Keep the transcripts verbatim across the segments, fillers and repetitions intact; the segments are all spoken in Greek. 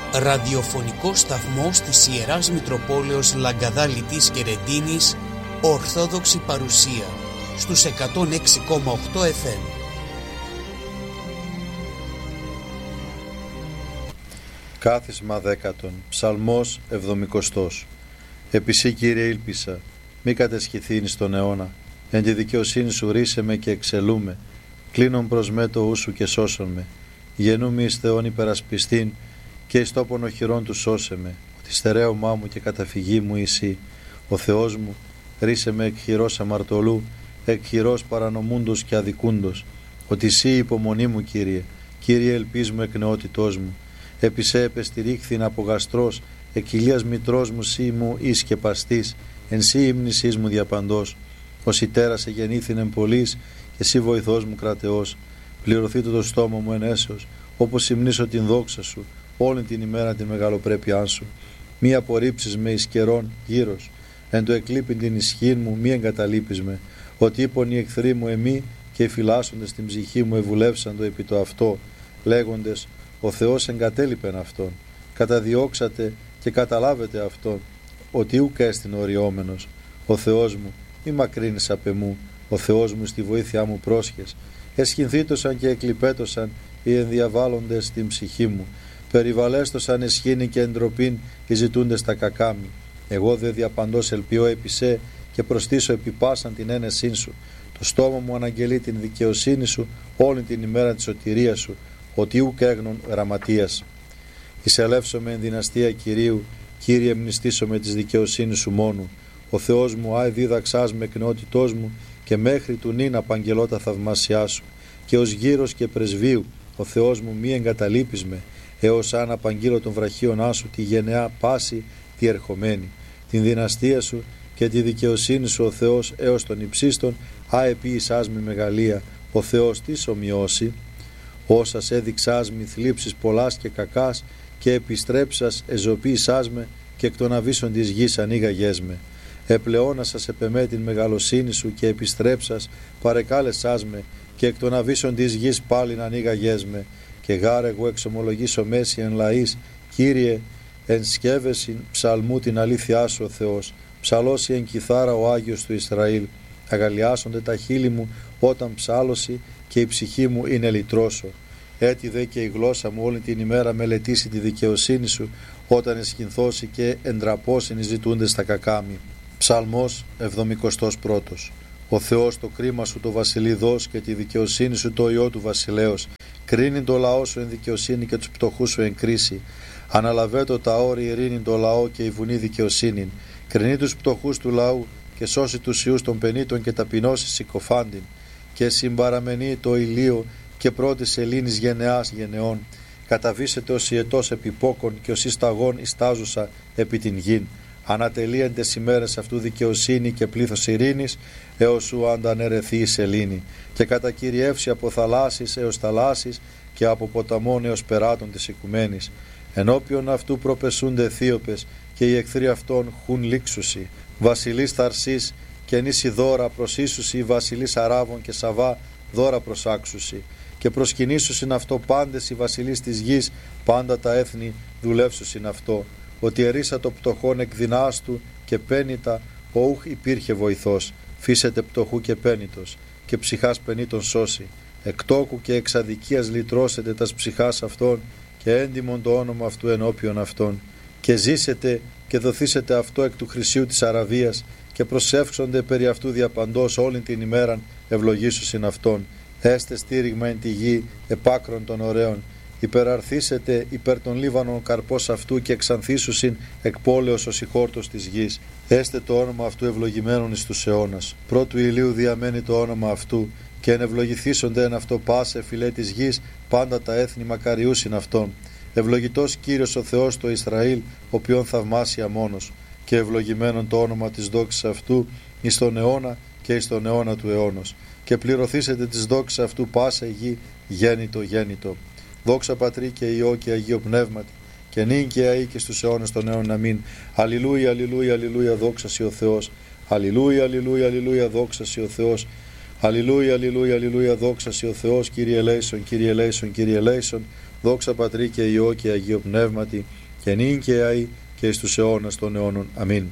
ραδιοφωνικό σταθμός της Ιεράς Μητροπόλεως Λαγκαδάλητης και Ρεντίνης, Ορθόδοξη παρουσία, στους εκατόν έξι κόμμα οκτώ εφ εμ. Κάθισμα δέκατον, Ψαλμός εβδομηκοστός. Επισύ, Κύριε, ήλπισα, μη κατεσχηθήνεις στον αιώνα. Εν τη δικαιοσύνη σου ρίσε με και εξελούμε. Κλείνον προς με το ου σου και σώσον με. Γεννούμαι εις Θεόν υπερασπιστήν και εις τόπον οχυρών του σώσε με. Ότι στερέωμά μου και καταφυγή μου εσύ. Ο Θεός μου ρίσε με εκ χειρός αμαρτωλού, εκ χειρός παρανομούντος και αδικούντος. Ότι εσύ υπομονή μου, Κύριε, Κύριε ελπίς μου εκ νεότητός μου. Επί σε επεστηρίχθην από γαστρός, εκ ηλίας μητρός μου σύ μου εις και παστής, εν σύ ύμνησής μου διαπαντός. Ως η τέρασε γεννήθην εν πολλής, και εσύ βοηθός μου κρατεός. Πληρωθεί το, το στόμα μου εν έσεως, όπως υμνήσω την δόξα σου, όλη την ημέρα την μεγαλοπρέπειά σου. Μη απορρίψεις με εις καιρών γύρος, εν το εκλείπειν την ισχύν μου μη εγκαταλείπεις με. Ότι είπον οι εχθροί μου εμεί, και οι φυλάσσοντες την ψυχή μου ευουλεύσαντο επί το αυτό, λέγοντες, ο Θεός εγκατέλειπεν αυτόν. Καταδιώξατε και καταλάβετε αυτόν, ότι ούκ έστιν οριόμενος. Ο Θεός μου, μη μακρύνεις απ' εμού, ο Θεός μου στη βοήθειά μου πρόσχες. Εσχυνθήτωσαν και εκλειπέτωσαν οι ενδιαβάλλοντες στην ψυχή μου. Περιβαλέστωσαν εσχήνη και εντροπήν οι ζητούντες τα κακάμι. Εγώ δε διαπαντός ελπιώ επί σε και προστήσω επί πάσαν την ένεσήν σου. Το στόμα μου αναγγελεί την δικαιοσύνη σου όλη την ημέρα της σωτηρίας σου, ότι ούκ έγνων γραμματείας. Εισελεύσομαι εν δυναστεία Κυρίου, Κύριε μνηστήσω με της δικαιοσύνης σου μόνου. Ο Θεός μου άι δίδαξάς με εκ νεότητός μου, και μέχρι του νυν απαγγελώ τα θαυμάσιά σου. Και ως γύρος και πρεσβείου, ο Θεός μου μη εγκαταλείπεις με, έως αν απαγγείλω των βραχίωνά σου τη γενεά πάση τη ερχομένη. Την δυναστεία σου και τη δικαιοσύνη σου ο Θεός έως των υψίστων, α επίησάς με μεγαλεία, ο Θεός της ομοιώσει. Όσας έδειξάς μη θλίψεις πολλάς και κακάς, και επιστρέψας εζωποίησάς με, και εκ των αβύσσων της γης ανοίγαγές με. Επλεώνασας επεμέ την μεγαλοσύνη σου, και επιστρέψας παρεκάλεσάς με, και εκ των αβύσσων της γης πάλιν ανοίγαγές με. Και γάρ εγώ εξομολογήσω μέση εν λαής, Κύριε εν σκεύεσιν ψαλμού την αλήθειά σου ο Θεός. Ψαλώσει εν κιθάρα ο Άγιος του Ισραήλ. Αγαλιάσονται τα χείλη μου όταν ψάλωση, και η ψυχή μου είναι λυτρώσω. Έτσι δε και η γλώσσα μου όλη την ημέρα μελετήσει τη δικαιοσύνη σου, όταν εσχυνθώσει και εντραπώσιν οι ζητούντες τα κακάμι. Ψαλμός εβδομηκοστός πρώτος. Ο Θεός το κρίμα σου το βασιλειδός, και τη δικαιοσύνη σου το ιό του βασιλέως. Κρίνει το λαό σου εν δικαιοσύνη, και τους πτωχούς σου εν κρίση. Αναλαβέτω τα όρη ειρήνη το λαό, και η βουνή δικαιοσύνην. Κρινεί τους πτωχούς του λαού, και σώσει τους ιούς των πενήτων, και ταπεινώσει συκοφάντην. Και συμπαραμενεί το ηλίο, και πρώτης σελήνης γενεάς γενεών. Καταβήσετε ως ιετός επιπόκον, και ως ισταγών ιστάζουσα επί την γην. Ανατελείεντες ημέρες αυτού δικαιοσύνη και πλήθος ειρήνης, έως σου αντανερεθεί η σελήνη. Και κατακυριεύσει από θαλάσσης έως θαλάσσης, και από ποταμών έως περάτων της οικουμένης. Ενώπιον αυτού προπεσούνται θείοπες, και οι εχθροί αυτών χουν λήξουσι. Βασιλείς Θαρσής και νήσι δώρα προσίσουσι, βασιλείς Αράβων και Σαβά δώρα προσάξουσι. Και προσκυνήσουσιν αυτό πάντες οι βασιλείς της γης, πάντα τα έθνη δουλεύσουσιν αυτό. Ότι ερίσα το πτωχόν εκ δεινάς του, και πένητα οούχ υπήρχε βοηθός. Φύσετε πτωχού και πένητος, και ψυχάς πενήτων σώσει. Εκ τόκου και εξ αδικίας λυτρώσετε τας ψυχάς αυτών, και έντιμον το όνομα αυτού ενώπιον αυτών. Και ζήσετε και δοθήσετε αυτό εκ του χρυσίου της Αραβίας, και προσεύξονται περί αυτού διαπαντός όλην την ημέραν ευλογήσουσιν αυτόν. Έστε στήριγμα εν τη γη επάκρον των ωραίων. Υπεραρθήσετε υπέρ των Λίβανων καρπός αυτού, και εξανθήσουσιν εκ πόλεως ως η χόρτος της γης. Έστε το όνομα αυτού ευλογημένον εις τους αιώνας. Πρώτου ηλίου διαμένει το όνομα αυτού, και ενευλογηθήσονται εν αυτό πάσε φυλέ της γης, πάντα τα έθνη μακαριούσιν αυτόν. Ευλογητός Κύριος ο Θεός το Ισραήλ, οποίον θαυμάσια μόνος. Και ευλογημένον το όνομα της δόξης αυτού εις τον αιώνα και εις τον αιώνα του αιώνος. Και πληρωθήσετε της δόξης αυτού πάσα γη, γέννητο γέννητο. Δόξα Πατρί και Υιό και Αγίο Πνεύματι, και νυν και αεί και στους αιώνες των αιώνων. Αμήν. Αλληλούια, αλληλούια, αλληλούια, δόξα σοι ο Θεός. Αλληλούια, αλληλούια, αλληλούια, δόξα σοι ο Θεός. Αλληλούια, αλληλούια, αλληλούια, δόξα σοι ο Θεός. Κύριε ελέησον, Κύριε ελέησον, Κύριε ελέησον. Δόξα Πατρί και Υιό και Αγίο Πνεύματι, και νυν και αεί και εις τους αιώνας των αιώνων. Αμήν.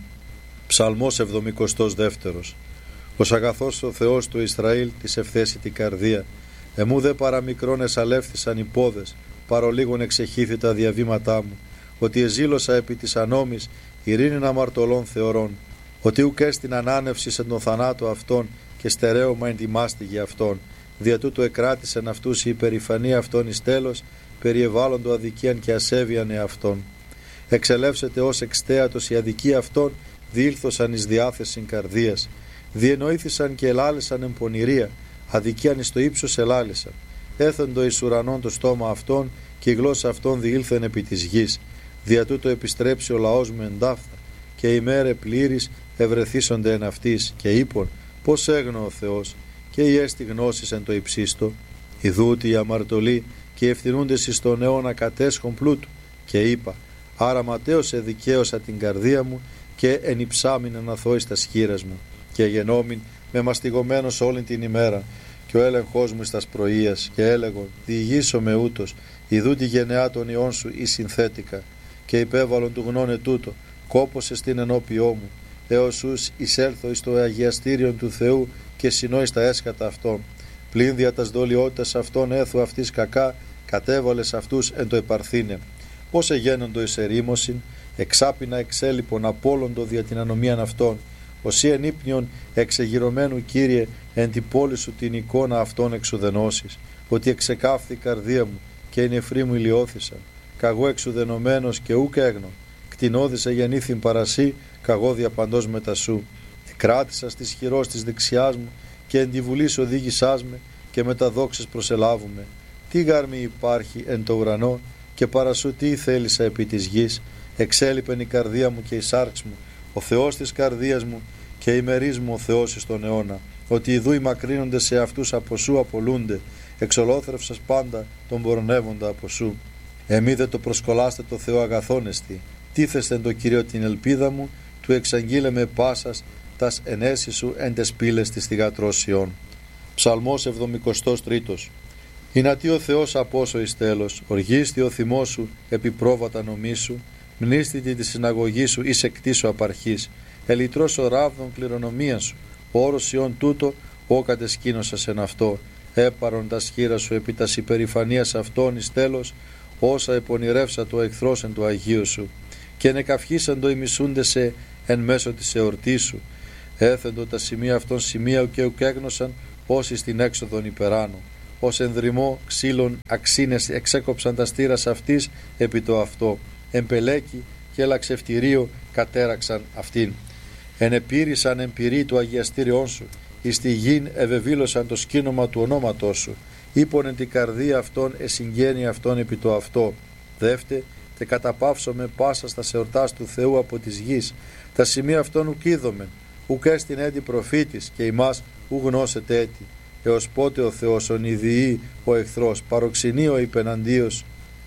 Ψαλμός εβδομηκοστός δεύτερος. Ως αγαθός ο Θεός του Ισραήλ της ευθέσει την καρδία. Εμού δε παραμικρόν εσαλεύθησαν οι πόδες, παρολίγων εξεχήθη τα διαβήματά μου. Ότι εζήλωσα επί της ανόμης, ειρήνην αμαρτωλών θεωρών. Ότι ουκ έστιν ανάνευση εν τον θανάτο αυτών, και στερέωμα εν τη μάστιγη αυτών. Δια τούτο εκράτησεν αυτούς η υπερηφανία αυτών εις τέλος, περιεβάλλοντο αδικίαν και ασέβειαν εαυτών. Εξελεύσετε ως εξτέατος η αδικία αυτών, διήλθωσαν εις διάθεσιν καρδίας. Διενοήθησαν και ελάλησαν εν πονηρία, αδικίαν εις το ύψος ελάλησαν. Έθεντο εις ουρανών το στόμα αυτών, και η γλώσσα αυτών διήλθεν επί της γης. Δια τούτο επιστρέψει ο λαός μου εντάφθα, και η μέρε πλήρης ευρεθήσονται εν αυτής, και είπον, πώς έγνω ο Θεός, και η έστι γνώσης εν το υψίστο. Ιδούτη οι αμαρτωλοί και οι ευθυνούντες εις τον αιώνα κατέσχον πλούτου. Και είπα, άρα ματέως εδικαίωσα την καρδία μου, και ενυψάμιν αναθώ στα σχήρας μου. Και γενόμην με μαστιγωμένος όλη την ημέρα, και ο έλεγχός μου στας πρωίας, και έλεγον, διηγήσω με ούτως, ιδού τη γενεά των ιών σου ή συνθέτικα, και υπέβαλον του γνώνε τούτο, κόπωσε στην ενώπιό μου, έως ους εισέλθω εις το αγιαστήριον του Θεού, και συνώ εις τα έσχατα αυτών. Πλην δια τας δολιότητας αυτών έθου αυτής κακά, κατέβαλες αυτούς εν το επαρθήνε. Πώς εγένοντο εις ερήμωσιν, εξάπινα εξέλιπον απόλοντο δια την ανομίαν αυτών. Οσί εν ύπνιον εξεγυρωμένου Κύριε, εν την πόλη σου την εικόνα αυτών εξουδενώσεις. Ότι εξεκάφθη η καρδία μου, και οι νεφροί μου ηλιώθησαν. Καγώ εξουδενωμένος και ούκ έγνω. Κτηνώδησε γεννήθην παρασύ, καγώ διαπαντός μετά σου. Κράτησα στις χειρός της δεξιάς μου, και εν τη βουλής οδήγησάς με, και με τα δόξες προσελάβουμε. Τι γάρμη υπάρχει εν το ουρανό, και παρασού τι θέλησα επί της γης. Εξέλιπεν η καρδία μου και η σάρξ μου, ο Θεός της καρδίας μου, και ημερής μου ο Θεός εις τον αιώνα. Ότι ιδού οι μακρύνονται σε αυτούς από σου απολούνται, εξολόθρευσας πάντα τον πορνεύοντα από σου. Εμεί δε το προσκολάστε το Θεό αγαθόνεστη. Τίθεστε εν το Κύριο την ελπίδα μου, του εξαγγείλε με πάσας τας ενέσεις σου εν τες πύλες της θυγατρώσιών. Ψαλμός εβδομηκοστός τρίτος. Ηνατί ο Θεός απόσο εις τέλος, οργίστη ο θυμός σου επί πρόβατα νομίσου, μνήστητη τη συναγωγή σου εις εκτίσου απαρχής, ελιτρός ο ράβδον κληρονομία σου, όρος ιών τούτο, ό κατεσκήνωσας εν αυτό, έπαρον τα σχήρα σου επί τας υπερηφανίας αυτών εις τέλος, όσα επονηρεύσα το εχθρός εν του Αγίου σου, και νεκαυχήσαν το ημισούντεσαι εν μέσω της εορτής σου. Έθεντο τα σημεία αυτών σημεία και ουκέγνωσαν όσοι στην έξοδον υπεράνω. Ως ενδρυμό ξύλων αξίνες εξέκοψαν τα στήρας αυτής επί το αυτό. Εμπελέκη και λαξευτηρίο κατέραξαν αυτήν. Ενεπήρησαν εμπειρή του αγιαστήριών σου. Εις τη γην ευεβήλωσαν το σκήνομα του ονόματός σου. Είπονεν την καρδία αυτών εσυγγένει αυτών επί το αυτό. Δεύτε, τε καταπαύσω με πάσα στα σεορτάς του Θεού από της γης. Τα σημεία αυτών ουκ είδομεν, ουκ έστιν έτη προφήτης, και ημάς ου γνώσετε έτη. Έως πότε ο Θεός ονειδιεί ο εχθρός, παροξενεί ο υπεναντίος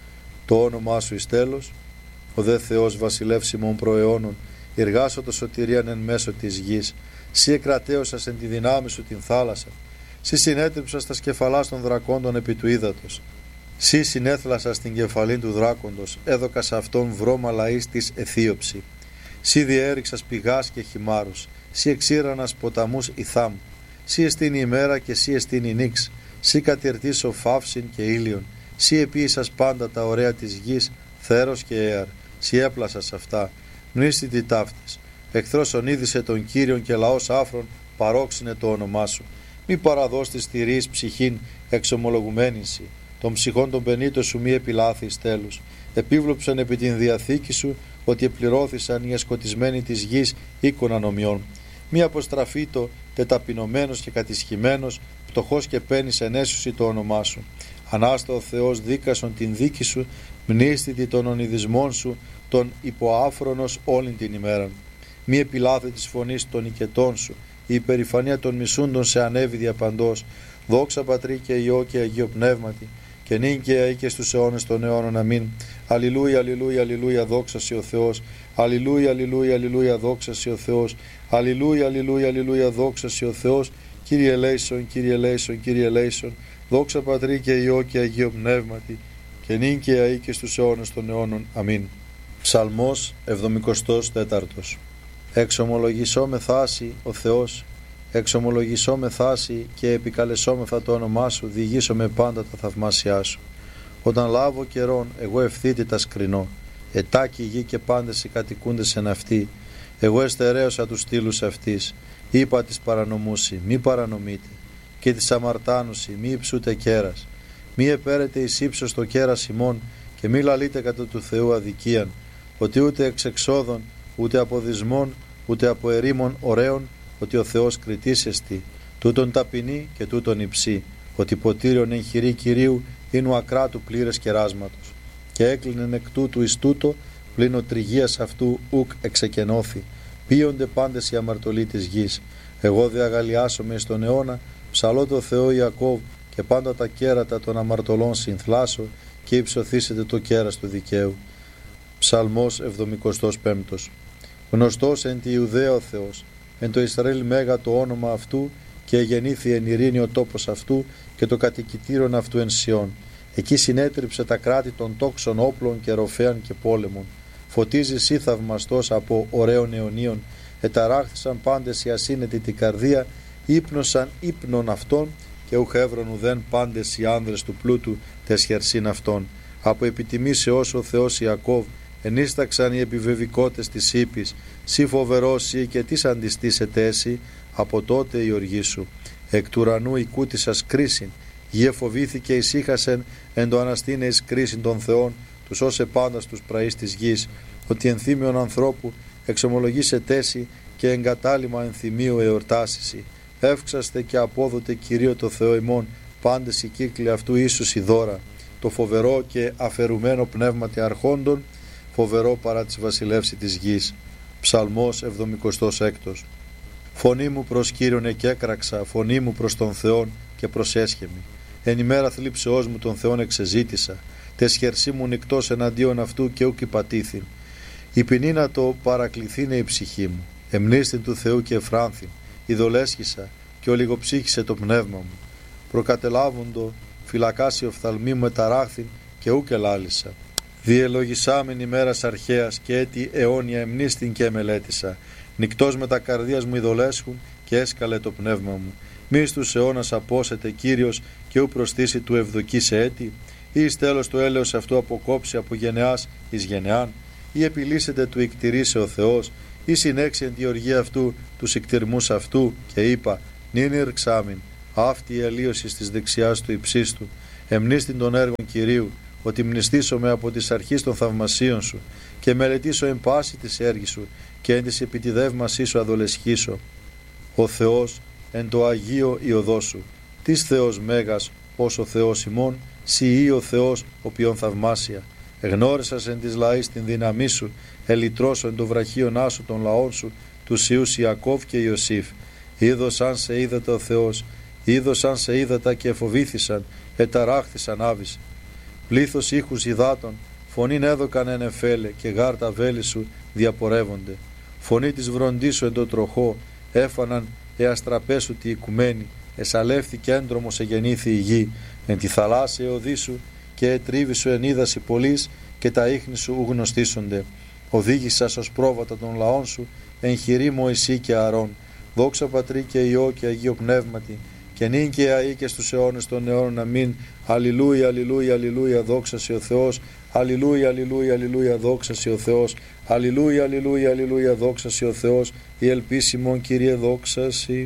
το όνομά σου εις τέλος. Ο δε Θεός βασιλεύσιμων προαιώνων, εργάσω το σωτηρίαν εν μέσω της γης. Σύ εκρατέωσας εν τη δυνάμει σου την θάλασσα. Σύ συνέτριψας τα σκεφαλάς των δρακόντων επί του ύδατος. Σύ συνέθλασας την κεφαλήν του δράκοντος, έδωκας αυτόν βρώμα λαής της αιθίωψη. Σύ διέριξας πηγάς και χυμάρους, σύ εξήρανας ποταμούς ηθάμ. Σύ εστίν η ημέρα και σύ εστίν η νύξ. Σύ κατηρτήσω φαύσιν και ήλιον. Σύ επίησας πάντα τα ωραία της γης, θέρος και έαρ. Σύ έπλασας αυτά, μνήστητη ταύτης. Εχθρός ονείδησε τον Κύριον και λαός άφρον παρόξυνε το όνομά σου. Μη παραδώστης τηρείς ψυχήν εξομολογουμένην σοι. Των ψυχών των πενήτων σου μη επιλάθεις τέλους. Επίβλοψαν επί την διαθήκη σου ότι επληρώθησαν οι εσκοτισμένοι της γης οίκων ανομιών. Μη αποστραφήτω τεταπεινωμένος και κατησχημένος, πτωχός και πένης ενέσουσι το όνομά σου. Ανάστα ο Θεός δίκασον την δίκη σου, μνήστητη των ονειδισμών σου, τον υποάφρονος όλην την ημέρα. Μη επιλάθε της φωνής των οικετών σου, η υπερηφανία των μισούντων σε ανέβη διαπαντός. Δόξα Πατρί και Υιό και Αγίο Πνεύματι, και νυν και αεί και στους αιώνες των αιώνων. Αμήν. Αλληλούια, αλληλούια, αλληλούια, δόξα σοι ο Θεός. Αλληλούια, αλληλούια, αλληλούια, δόξα σοι ο Θεός. Αλληλούια, αλληλούια, αλληλούια, δόξα σοι ο Θεός. Κύριε ελέησον, Κύριε ελέησον, Κύριε ελέησον. Δόξα Πατρί και Υιό και Αγίο Πνεύματι, και νυν και αεί και στους αιώνες των αιώνων. Αμήν. Ψαλμός εβδομηκοστός τέταρτος. Εξομολογησόμεθα Άσι ο Θεός, εξομολογησόμεθα Άσι και επικαλεσόμεθα το όνομά σου, διηγήσομαι πάντα τα θαυμάσια σου. Όταν λάβω καιρόν, εγώ ευθύτητα σκρινώ, ετάκι γη και πάντες οι κατοικούντες εν αυτή. Εγώ εστερέωσα τους στήλους αυτής, είπα της παρανομούσι, μη παρανομείτε, και της αμαρτάνουσι, μη υψούτε κέρας. Μη επέρετε εις ύψος το κέρας ημών, και μη λαλείτε κατά του Θεού αδικίαν, ότι ούτε εξ εξόδων, ούτε από δυσμών, ούτε από ερήμων ωραίων, ότι ο Θεός κριτής εστι, τούτον ταπεινή και τούτον υψή, ότι ποτήριον εν χειρή Κυρίου είναι ο ακράτου πλήρες κεράσματος. Και έκλεινεν εκ τούτου εις τούτο, πλην ο τριγίας αυτού ουκ εξεκενώθη. Πίονται πάντες οι αμαρτωλοί της γης. Εγώ δε αγαλιάσομαι εις τον αιώνα, ψαλώ το Θεό Ιακώβ, και πάντα τα κέρατα των αμαρτωλών συνθλάσω, και υψωθήσετε το κέρας του δικαίου. Ψαλμός εβδομηκοστός πέμπτος. Γνωστός εν τη Ιουδαία ο Θεός, εν το Ισραήλ μέγα το όνομα αυτού, και εγεννήθη εν ειρήνη ο τόπος αυτού, και το κατοικητήρον αυτού εν Σιών. Εκεί συνέτριψε τα κράτη των τόξων όπλων και ροφέαν και πόλεμων. Φωτίζει σύ θαυμαστός από ωραίων αιωνίων, εταράχθησαν πάντες οι ασύνετοι την καρδία, ύπνωσαν ύπνων αυτών, και ουχ έβρον ουδέν πάντες οι άνδρες του πλούτου τες χερσίν αυτών. Από επιτιμήσεώς ο Θεός Ιακώβ, ενίσταξαν οι επιβεβικότες της ύπης, σύ φοβερός ή και τις αντιστήσετε έσυ, από τότε η οργή σου. Εκ του ουρανού οικούτησας κρίσιν, γη εφοβήθηκε ησύχασεν, εν το αναστήνε εις κρίσιν των Θεών, τους όσε πάντα στους πραείς της γης, ότι ενθύμιον ανθρώπου εξομολογήσετε έσυ, και εγκατάλημα ενθυμίου εορτάσισι. Εύξαστε και απόδοτε Κυρίω το Θεό ημών, πάντες οι κύκλοι αυτού ίσους η δώρα. Το φοβερό και αφαιρουμένο πνεύματι αρχόντων, φοβερό παρά της βασιλεύση της γης. Ψαλμός εβδομηκοστός έκτος. Φωνή μου προς Κύριον εκέκραξα, φωνή μου προς τον Θεόν και προσέσχεμη. Εν ημέρα θλίψεώς μου τον Θεόν εξεζήτησα, τες χερσί μου νυκτός εναντίον αυτού και ούκ υπατήθην. Η ποινή να το παρακληθήνε η ψυχή μου, εμνίστην του Θεού και εφράνθην, ειδολέσχησα και ολιγοψύχησε το πνεύμα μου. Προκατελάβοντο φυλακάσει οφθαλμή μου εταράχθην και ούκ ελάλησα. Διελογισάμεν ημέρας αρχαίας και έτη αιώνια εμνίστην και εμελέτησα. Νυκτός με τα καρδίας μου ειδολέσχουν και έσκαλε το πνεύμα μου. Μη στους αιώνας απόσετε Κύριος και ου προστήσει του ευδοκή σε έτη, ή εις τέλος το έλεος αυτού αποκόψει από γενεάς εις γενεάν, ή επιλύσετε του ικτηρήσε ο Θεός, ή συνέξει εν τη οργή αυτού τους ικτηρμούς αυτού, και είπα, νυν ηρξάμιν, αυτή η αλλίωση της δεξιάς του υψίστου, εμνίστην των έργων Κυρίου, ότι μνηστήσομαι από τις αρχής των θαυμασίων σου, και μελετήσω εν πάση της έργης σου, και εν της επιτιδεύμασής σου αδολεσχήσω. Ο Θεός εν το Αγίο η οδό σου, της Θεός μέγας ως ο Θεός ημών, σοι ή ο Θεός οποίον θαυμάσια. Εγνώρισας εν της λαής την δύναμή σου, ελυτρώσω εν το βραχίον άσου των λαών σου, τους Ιούς Ιακώβ και Ιωσήφ. Είδος αν σε είδατε ο Θεός, είδος αν σε είδατα και εφοβήθησαν, εταράχθησαν άβησε. Πλήθος ήχους υδάτων, φωνήν έδωκαν εν εφέλε, και γάρτα βέλη σου διαπορεύονται. Φωνή της βροντής σου εν το τροχό, έφαναν εαστραπέσου τη οικουμένη, εσαλεύθηκε έντρομος εγεννήθη η γη, εν τη θαλάσσια οδή σου, και ετρίβη σου εν είδαση πολλής, και τα ίχνη σου γνωστήσονται. Οδήγησας ως πρόβατα των λαών σου, εν χειρή Μωυσή και Αρών. Δόξα Πατρί και Υιό και Αγίο Πνεύματι, και νυν και αεί και στους αιώνες των αιώνων. Αμήν. Αλληλούια, αλληλούια, αλληλούια, δόξα σε ο Θεός. Αλληλούια, αλληλούια, αλληλούια, δόξα σε ο Θεός. Αλληλούια, αλληλούια, αλληλούια, δόξα σε ο Θεός. Η ελπίσιμον Κύριε δόξα σοι.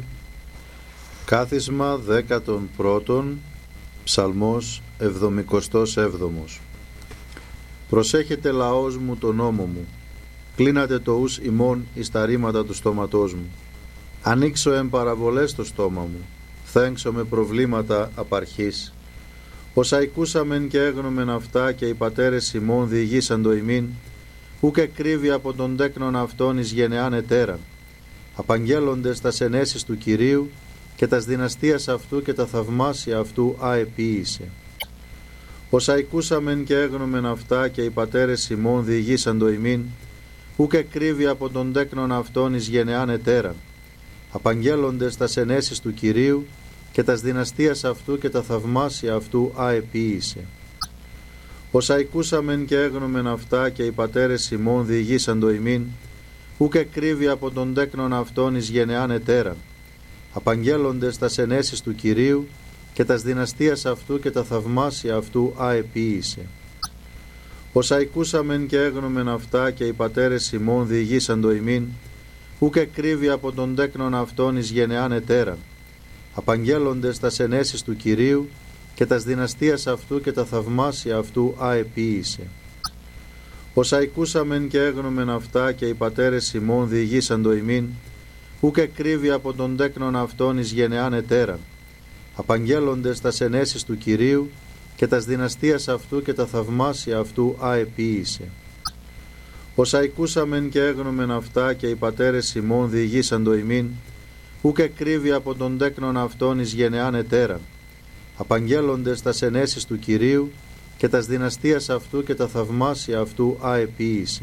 Κάθισμα δέκατον πρώτον, Ψαλμός εβδομηκοστός έβδομος. Προσέχετε λαός μου τον νόμο μου, κλείνατε το ους ημών εις τα ρήματα του στόματός μου. Ανοίξω εν παραβολές το στόμα μου, θέγξω με προβλήματα απαρχής. Όσα ακούσαμεν και έγνομεν αυτά, και οι πατέρες ημών διηγήσαν το ημίν, ούκ εκκρύβει από τον τέκνον αυτόν εις γενεάν ετέραν. Απαγγέλλοντες τας ενέσεις του Κυρίου, και τας δυναστείας αυτού και τα θαυμάσια αυτού αεποίησε. Όσα ακούσαμεν και έγνομεν αυτά, και οι πατέρες ημών διηγήσαν το ημίν, ούκ εκκρύβει από τον τέκνον αυτόν εις γενεάν ετέραν. Απαγγέλλοντες τας ενέσεις του Κυρίου, και τας δυναστείας αυτού και τα θαυμάσια αυτού αεποίησε. Όσα ακούσαμεν και έγνομεν αυτά και οι πατέρες ημών διηγήσαν το ημίν, ούκ εκκρύβει από τον τέκνον αυτόν εις γενεάν ετέραν, απαγγέλλοντες τας ενέσεις του Κυρίου και τας δυναστείας αυτού και τα θαυμάσια αυτού αεποίησε. Όσα ακούσαμεν και έγνομεν αυτά και οι πατέρες ημών διηγήσαν το ημίν, ούκ εκκρύβει από τον τέκνον αυτόν εις γενεάν ετέραν, απαγγέλλοντες τας ενέσεις του Κυρίου και τας δυναστείας αυτού και τα θαυμάσια αυτού αεποίησε. Όσα ακούσαμεν και έγνομεν αυτά και οι πατέρες ημών διηγήσαν το ημίν, ούκ εκκρύβει από τον τέκνον αυτόν εις γενεάν ετέραν, απαγγέλλοντες τας ενέσεις του Κυρίου και τας δυναστείας αυτού και τα θαυμάσια αυτού αεποίησε. Όσα ακούσαμεν και έγνομεν αυτά και οι πατέρες ημών διηγήσαν το ημίν, ούκ εκκρύβει από τον τέκνον αυτόν εις γενεάν ετέραν, απαγγέλλοντες τας ενέσεις του Κυρίου και τας δυναστείας αυτού και τα θαυμάσια αυτού αεποίησε.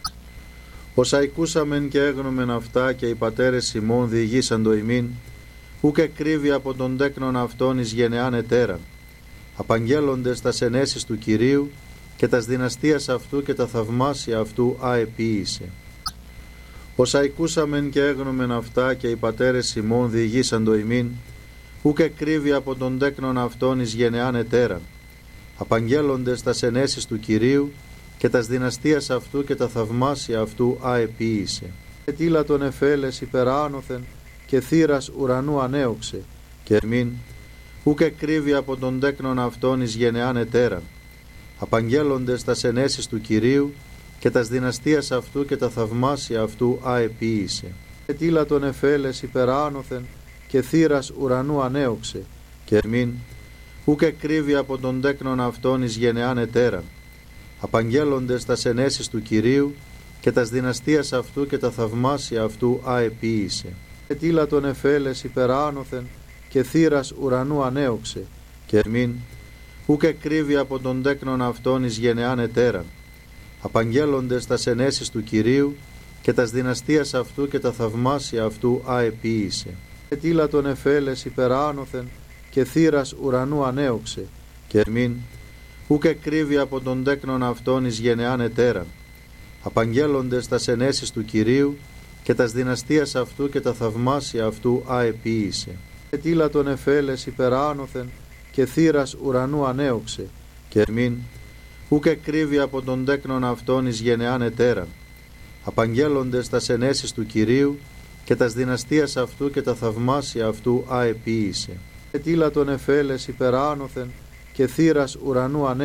Όσα ακούσαμεν και έγνομεν αυτά και οι πατέρες ημών διηγήσαν το ημίν, ούκ εκκρύβει από τον τέκνον αυτόν εις γενεάν ετέραν, απαγγέλλοντες τας ενέσεις του Κυρίου και τας δυναστείας αυτού και τα θαυμάσια αυτού αεποίησε. Όσα ακούσαμεν και έγνομεν αυτά και οι πατέρες ημών διηγήσαν το ημίν, ούκ εκκρύβει από τον τέκνον αυτόν εις γενεάν ετέραν, απαγγέλλοντες τας ενέσεις του Κυρίου και τας δυναστείας αυτού και τα θαυμάσια αυτού αεποίησε. Ετήλα τον εφέλες υπεράνωθεν και θύρας ουρανού ανέωξε, και εμήν ούκ εκκρύβει από τον τέκνον αυτόν εις γενεάν ετέραν, απαγγέλλοντες τας ενέσεις του Κυρίου και τας δυναστείας αυτού και τα θαυμάσια αυτού αεποίησε. Ετήλα τον εφέλες υπεράνωθεν και θύρας ουρανού ανέωξε, και εμήν ούκ εκκρύβει από τον τέκνον αυτόν εις γενεάν ετέραν, απαγγέλλοντες τας ενέσεις του Κυρίου και τας δυναστείας αυτού και τα θαυμάσια αυτού αεποίησε. Ετήλα τον εφέλες υπεράνωθεν και θύρας ουρανού ανέωξε, και εμήν ούκ εκκρύβει από τον τέκνον αυτόν εις γενεάν ετέραν, απαγγέλλοντες τας ενέσεις του Κυρίου και τας δυναστείας αυτού και τα θαυμάσια αυτού αεποίησε. Ετήλα τον εφέλες υπεράνωθεν και θύρας ουρανού ανέωξε, και εμήν ούκ εκκρύβει από τον τέκνον αυτόν εις γενεάν ετέραν, απαγγέλλοντες τας ενέσεις του Κυρίου και τας δυναστείας αυτού και τα θαυμάσια αυτού αεποίησε. Ετήλα τον εφέλες υπεράνωθεν και θύρας ουρανού ανέωξε, και εμήν ούκ εκκρύβει από τον τέκνον αυτόν εις γενεάν ετέραν, απαγγέλλοντες τας ενέσεις του Κυρίου και τας δυναστείας αυτού και τα θαυμάσια αυτού αεποίησε. Ετήλα τον εφέλες υπεράνωθεν και θύρας ουρανού ανέωξε,